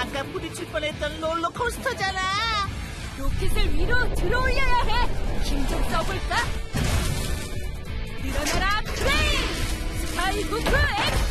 아까 부딪힐 뻔했던 롤러코스터잖아. 로켓을 위로 들어올려야 해. 힘 좀 써볼까? 일어나라, 크레인! 스카이후크 액션!